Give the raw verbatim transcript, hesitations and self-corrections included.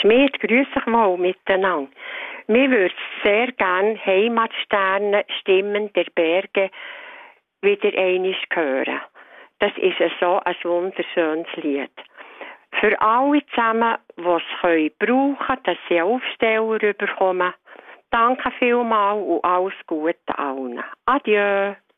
Schmied, grüß euch wohl miteinander. Mir würde sehr gerne Heimatsterne, Stimmen der Berge wieder einmal hören. Das ist so ein wunderschönes Lied. Für alle zusammen, die es brauchen können, dass sie einen Aufsteller bekommen. Danke vielmals und alles Gute allen. Adieu.